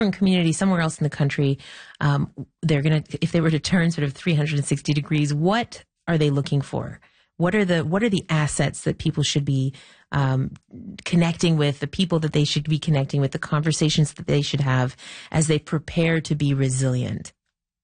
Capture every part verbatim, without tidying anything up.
community somewhere else in the country, um, they're going to, if they were to turn sort of three hundred sixty degrees, what are they looking for? What are the, what are the assets that people should be, um, connecting with, the people that they should be connecting with, the conversations that they should have as they prepare to be resilient?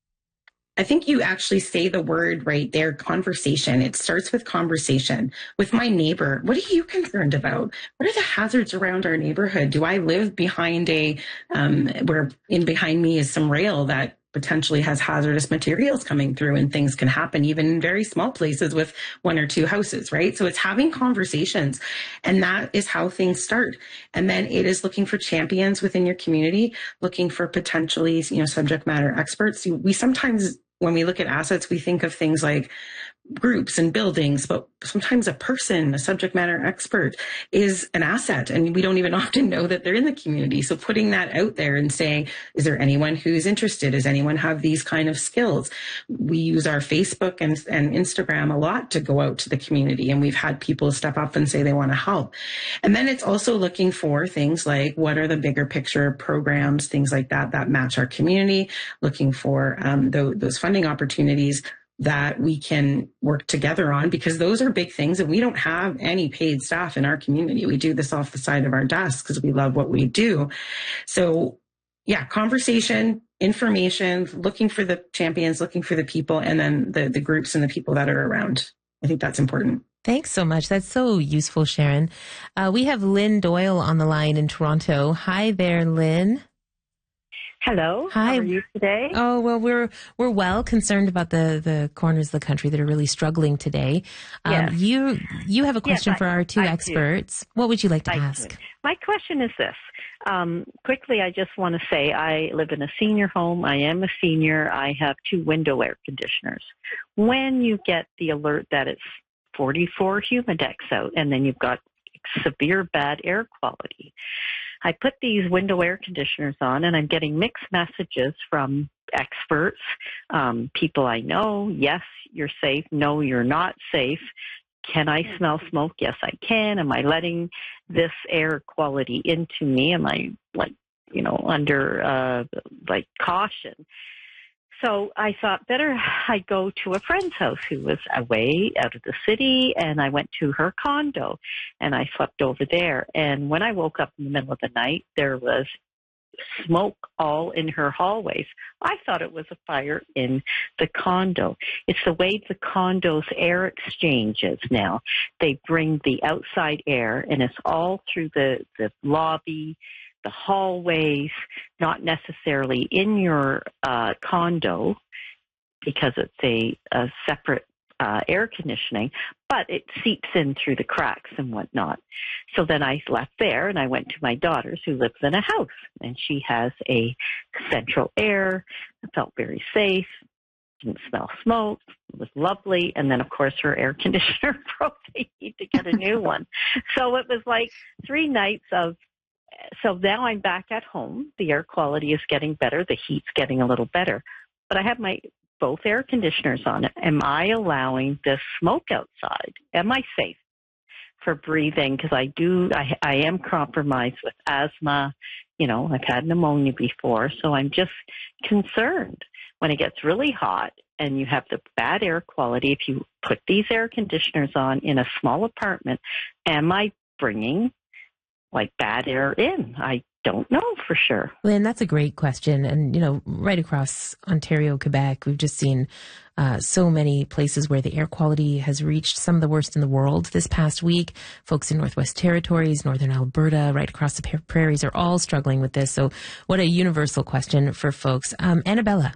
I think you actually say the word right there, conversation. It starts with conversation. With my neighbor, what are you concerned about? What are the hazards around our neighborhood? Do I live behind a, um, where in behind me is some rail that potentially has hazardous materials coming through, and things can happen even in very small places with one or two houses, right? So it's having conversations, and that is how things start. And then it is looking for champions within your community, looking for potentially, you know, subject matter experts. We sometimes, when we look at assets, we think of things like groups and buildings, but sometimes a person, a subject matter expert, is an asset, and we don't even often know that they're in the community. So putting that out there and saying, is there anyone who's interested? Does anyone have these kind of skills? We use our Facebook and, and Instagram a lot to go out to the community, and we've had people step up and say they want to help. And then it's also looking for things like, what are the bigger picture programs, things like that, that match our community, looking for um, those, those funding opportunities that we can work together on, because those are big things, and we don't have any paid staff in our community. We do this off the side of our desk because we love what we do. So yeah, conversation, information, looking for the champions, looking for the people, and then the, the groups and the people that are around. I think that's important. Thanks so much. That's so useful, Sharon. Uh, we have Lynn Doyle on the line in Toronto. Hi there, Lynn. Hello. Hi. How are you today? Oh, well, we're we're well concerned about the, the corners of the country that are really struggling today. Um, yes. You you have a question yes, for I, our two I experts. Do. What would you like to I ask? Do. My question is this. Um, quickly, I just want to say I live in a senior home. I am a senior. I have two window air conditioners. When you get the alert that it's forty-four humidex out, and then you've got severe bad air quality, I put these window air conditioners on, and I'm getting mixed messages from experts, um, people I know. Yes, you're safe. No, you're not safe. Can I smell smoke? Yes, I can. Am I letting this air quality into me? Am I, like, you know, under, uh, like, caution? So I thought better I go to a friend's house who was away out of the city, and I went to her condo, and I slept over there. And when I woke up in the middle of the night, there was smoke all in her hallways. I thought it was a fire in the condo. It's the way the condo's air exchanges now. They bring the outside air, and it's all through the, the lobby, the hallways, not necessarily in your uh, condo because it's a, a separate uh, air conditioning, but it seeps in through the cracks and whatnot. So then I left there, and I went to my daughter's, who lives in a house, and she has a central air. I felt very safe. Didn't smell smoke. It was lovely. And then, of course, her air conditioner broke. They need to get a new one. So it was like three nights of So now I'm back at home. The air quality is getting better. The heat's getting a little better. But I have my both air conditioners on. Am I allowing this smoke outside? Am I safe for breathing? Because I do, I, I am compromised with asthma. You know, I've had pneumonia before. So I'm just concerned when it gets really hot and you have the bad air quality. If you put these air conditioners on in a small apartment, am I bringing like bad air in? I don't know for sure. Lynn, that's a great question. And, you know, right across Ontario, Quebec, we've just seen uh, so many places where the air quality has reached some of the worst in the world this past week. Folks in Northwest Territories, Northern Alberta, right across the prairies are all struggling with this. So what a universal question for folks. Um, Annabella.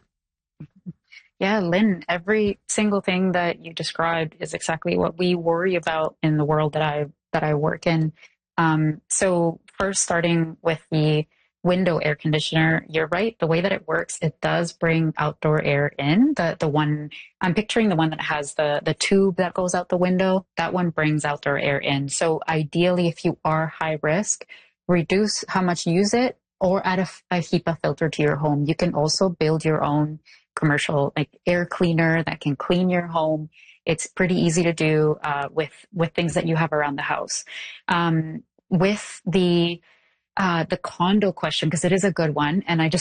Yeah, Lynn, every single thing that you described is exactly what we worry about in the world that I that I work in. Um, so first, starting with the window air conditioner, you're right. The way that it works, it does bring outdoor air in. The the one I'm picturing, the one that has the the tube that goes out the window, that one brings outdoor air in. So ideally, if you are high risk, reduce how much you use it, or add a, a HEPA filter to your home. You can also build your own commercial like air cleaner that can clean your home. It's pretty easy to do uh, with with things that you have around the house. Um, with the uh, the condo question, because it is a good one. And I just